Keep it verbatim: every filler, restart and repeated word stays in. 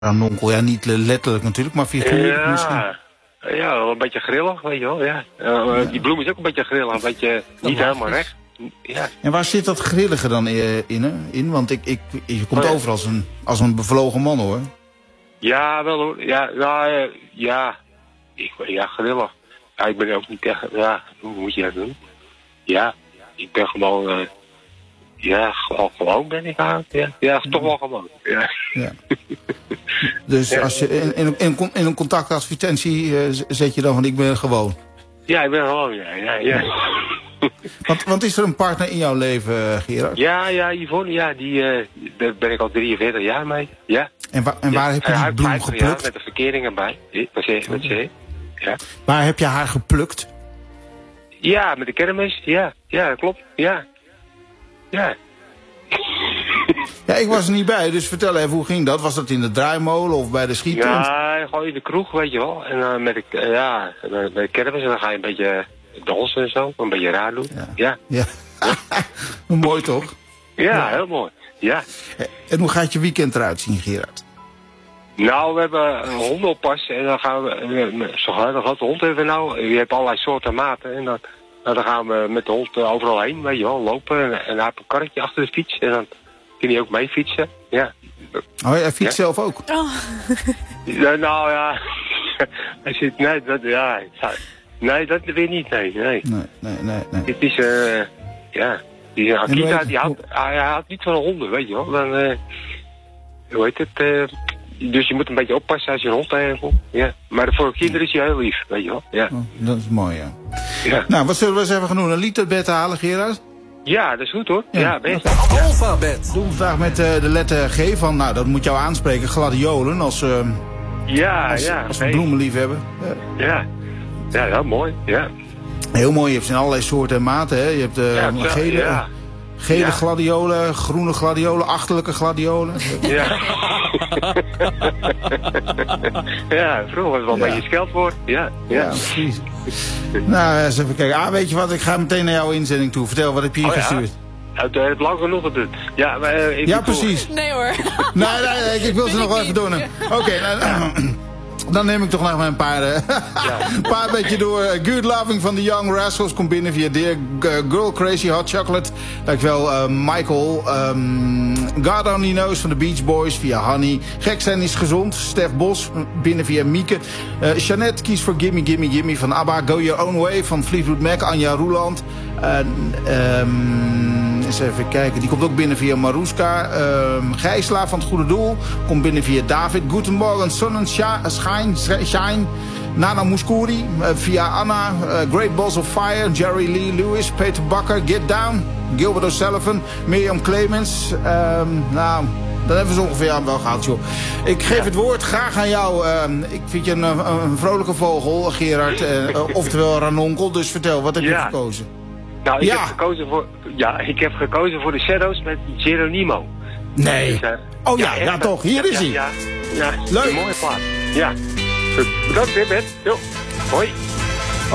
Ranonkel, ja, niet letterlijk natuurlijk, maar figuurlijk ja, misschien. Ja, wel een beetje grillig, weet je wel, ja. Uh, ja. Die bloem is ook een beetje grillig, een beetje niet helemaal recht. Ja. En waar zit dat grillige dan in? in? Want ik, ik, je komt oh, ja. over als een, als een bevlogen man, hoor. Ja, wel hoor. Ja, nou, ja. Ik, ja, grillig. Ja, ik ben ook niet echt, ja, hoe moet je dat doen? Ja, ik ben gewoon, uh, ja, gewoon, gewoon ben ik aan. Ja, ja, toch wel gewoon. Ja. Ja. Dus ja. Als je in, in, in, in een contactadvertentie uh, zet je dan van ik ben gewoon. Ja, ik ben gewoon, ja, ja, ja. Want, want is er een partner in jouw leven, uh, Gerard? Ja, ja, Yvonne, ja, die, uh, daar ben ik al drieënveertig jaar mee. Ja. En, wa en waar ja, heb je die bloem geplukt? Ja, met de verkeringen bij. Wat zeg je? Wat zeg je? Ja. Waar heb je haar geplukt? Ja, met de kermis. Ja, ja, dat klopt. Ja. Ja. Ja, ik was er niet bij, dus vertel even, hoe ging dat? Was dat in de draaimolen of bij de schiettent? Ja, gewoon in de kroeg, weet je wel. En dan uh, met de, uh, ja, bij de kermis en dan ga je een beetje dansen en zo. Een beetje raar doen. Ja. Ja. ja. Mooi toch? Ja, ja, heel mooi. Ja. En hoe gaat je weekend eruit zien, Gerard? Nou, we hebben een hondenoppas en dan gaan we, zo'n grote hond hebben we nou. Je hebt allerlei soorten maten en dan, nou, dan gaan we met de hond overal heen, weet je wel, lopen. En, en hij heeft een karretje achter de fiets en dan kun je ook mee fietsen. Ja. Oh, hij fietst ja? zelf ook? Oh. Ja, nou ja, hij zit, nee, dat, ja, nee, dat weer niet, nee, nee. Nee, nee, nee. nee. Het is, uh, ja, die Akita, die houdt, hij houdt niet van honden, weet je wel. Dan, uh, hoe heet het, uh, dus je moet een beetje oppassen als je een hond tegenkomt. Ja. Maar voor kinderen is hij heel lief, weet je wel. Ja. Oh, dat is mooi, ja. ja. Nou, wat zullen we eens even gaan doen? Een literbed halen, Gerard? Ja, dat is goed hoor. Ja, ja best. Alfabet. Doen we vandaag met uh, de letter G van, nou, dat moet jou aanspreken, gladiolen, als, uh, ja, als, ja, als we hey. bloemen lief hebben. Ja. ja, ja, heel mooi, ja. Heel mooi, je hebt in allerlei soorten en maten, hè. Je hebt uh, ja, gele... Ja. Gele ja. gladiolen, groene gladiolen, achterlijke gladiolen. Ja. ja, vroeger was het wel ja. een beetje scheldwoord. Ja, ja. ja, precies. Nou, eens even kijken. Ah, weet je wat, ik ga meteen naar jouw inzending toe. Vertel, wat heb je hier oh, gestuurd? Ja. Het heeft lang genoeg gedaan. Ja, maar, uh, ik ja precies. Nee hoor. nee, nee, nee, ik wil ze nog wel even doen. Oké, okay, nou, dan neem ik toch nog maar een paar, uh, ja. een paar beetje door. Good Loving van The Young Rascals komt binnen via Dear Girl Crazy Hot Chocolate. Dankjewel uh, Michael. Um, God Only Knows van de Beach Boys via Honey. Gek zijn is gezond. Stef Bos binnen via Mieke. Uh, Jeannette kiest voor Gimme Gimme Gimme van ABBA. Go Your Own Way van Fleetwood Mac. Anja Roeland. Uh, um, eens even kijken. Die komt ook binnen via Maruska. Uh, Gijsla van het Goede Doel komt binnen via David. Goedemorgen Sonnenschein. Shine. Nana Mouskouri uh, via Anna. Uh, Great Balls of Fire. Jerry Lee Lewis. Peter Bakker. Get Down. Gilbert O'Sullivan. Mirjam Clemens. Um, nou... Dan hebben we ze ongeveer aan wel gehad, joh. Ik geef ja. het woord graag aan jou. Uh, ik vind je een, een vrolijke vogel, Gerard. Uh, oftewel Ranonkel. Dus vertel, wat heb je ja. gekozen? Nou, ik, ja. heb gekozen voor, ja, ik heb gekozen voor de Shadows met Geronimo. Nee. Dus, uh, oh ja, ja, ja toch. Hier ja, is hij. Ja, ja, ja, leuk. Een mooie plaat. Ja. Bedankt weer, Ben. Jo. Hoi.